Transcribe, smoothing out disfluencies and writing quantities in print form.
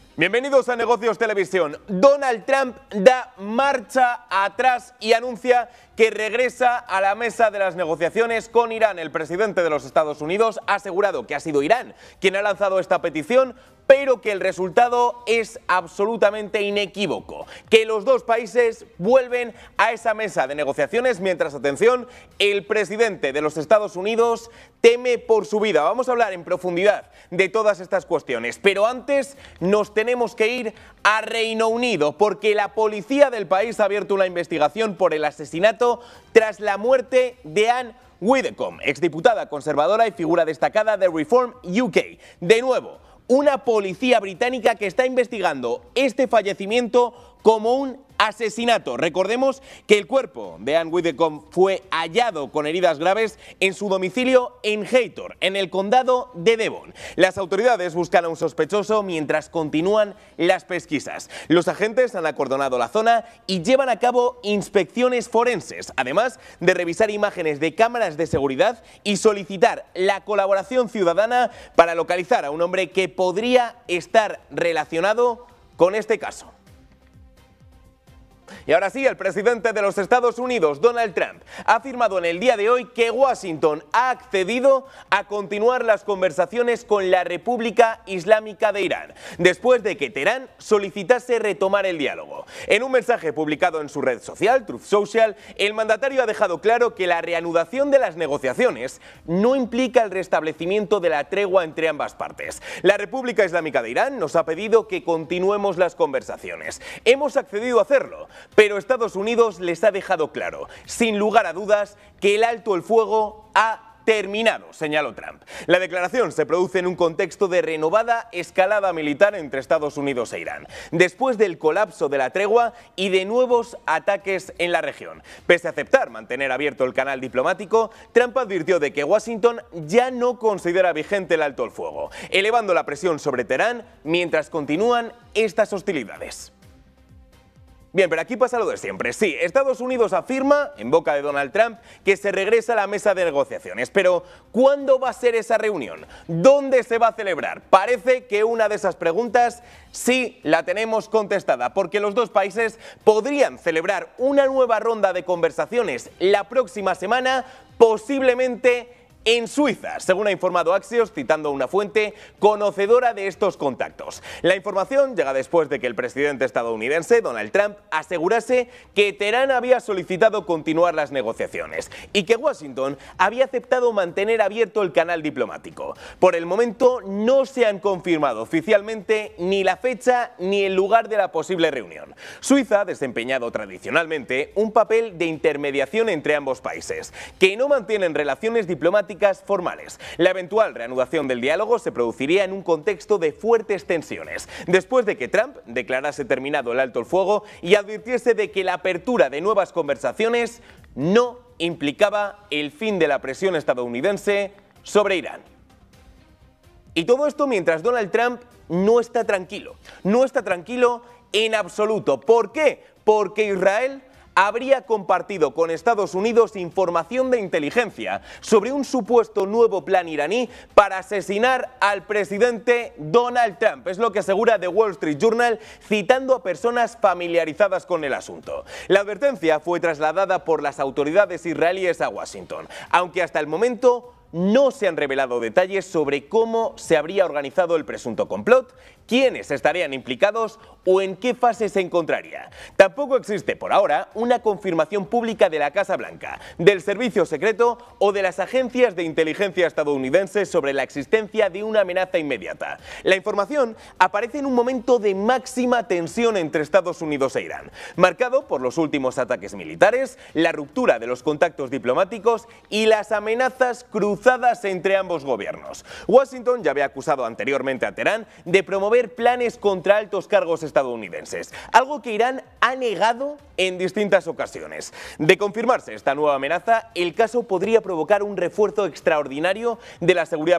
Bienvenidos a Negocios Televisión. Donald Trump da marcha atrás y anuncia que regresa a la mesa de las negociaciones con Irán. El presidente de los Estados Unidos ha asegurado que ha sido Irán quien ha lanzado esta petición, pero que el resultado es absolutamente inequívoco, que los dos países vuelven a esa mesa de negociaciones mientras, atención, el presidente de los Estados Unidos teme por su vida. Vamos a hablar en profundidad de todas estas cuestiones, pero antes nos tenemos que ir a Reino Unido porque la policía del país ha abierto una investigación por el asesinato tras la muerte de Anne Widdecombe, exdiputada conservadora y figura destacada de Reform UK. De nuevo, una policía británica que está investigando este fallecimiento como un asesinato. Recordemos que el cuerpo de Anne Widdecombe fue hallado con heridas graves en su domicilio en Haytor, en el condado de Devon. Las autoridades buscan a un sospechoso mientras continúan las pesquisas. Los agentes han acordonado la zona y llevan a cabo inspecciones forenses, además de revisar imágenes de cámaras de seguridad y solicitar la colaboración ciudadana para localizar a un hombre que podría estar relacionado con este caso. Y ahora sí, el presidente de los Estados Unidos, Donald Trump, ha afirmado en el día de hoy que Washington ha accedido a continuar las conversaciones con la República Islámica de Irán, después de que Teherán solicitase retomar el diálogo. En un mensaje publicado en su red social, Truth Social, el mandatario ha dejado claro que la reanudación de las negociaciones no implica el restablecimiento de la tregua entre ambas partes. La República Islámica de Irán nos ha pedido que continuemos las conversaciones. Hemos accedido a hacerlo, pero Estados Unidos les ha dejado claro, sin lugar a dudas, que el alto el fuego ha terminado, señaló Trump. La declaración se produce en un contexto de renovada escalada militar entre Estados Unidos e Irán, después del colapso de la tregua y de nuevos ataques en la región. Pese a aceptar mantener abierto el canal diplomático, Trump advirtió de que Washington ya no considera vigente el alto el fuego, elevando la presión sobre Teherán mientras continúan estas hostilidades. Bien, pero aquí pasa lo de siempre. Sí, Estados Unidos afirma, en boca de Donald Trump, que se regresa a la mesa de negociaciones. Pero, ¿cuándo va a ser esa reunión? ¿Dónde se va a celebrar? Parece que una de esas preguntas sí la tenemos contestada, porque los dos países podrían celebrar una nueva ronda de conversaciones la próxima semana, posiblemente en Suiza, según ha informado Axios, citando a una fuente conocedora de estos contactos. La información llega después de que el presidente estadounidense, Donald Trump, asegurase que Teherán había solicitado continuar las negociaciones y que Washington había aceptado mantener abierto el canal diplomático. Por el momento no se han confirmado oficialmente ni la fecha ni el lugar de la posible reunión. Suiza ha desempeñado tradicionalmente un papel de intermediación entre ambos países, que no mantienen relaciones diplomáticas formales. La eventual reanudación del diálogo se produciría en un contexto de fuertes tensiones, después de que Trump declarase terminado el alto el fuego y advirtiese de que la apertura de nuevas conversaciones no implicaba el fin de la presión estadounidense sobre Irán. Y todo esto mientras Donald Trump no está tranquilo en absoluto. ¿Por qué? Porque Israel habría compartido con Estados Unidos información de inteligencia sobre un supuesto nuevo plan iraní para asesinar al presidente Donald Trump. Es lo que asegura The Wall Street Journal, citando a personas familiarizadas con el asunto. La advertencia fue trasladada por las autoridades israelíes a Washington, aunque hasta el momento no se han revelado detalles sobre cómo se habría organizado el presunto complot, quiénes estarían implicados o en qué fase se encontraría. Tampoco existe por ahora una confirmación pública de la Casa Blanca, del Servicio Secreto o de las agencias de inteligencia estadounidenses sobre la existencia de una amenaza inmediata. La información aparece en un momento de máxima tensión entre Estados Unidos e Irán, marcado por los últimos ataques militares, la ruptura de los contactos diplomáticos y las amenazas cruzadas entre ambos gobiernos. Washington ya había acusado anteriormente a Teherán de promover planes contra altos cargos estadounidenses, algo que Irán ha negado en distintas ocasiones. De confirmarse esta nueva amenaza, el caso podría provocar un refuerzo extraordinario de la seguridad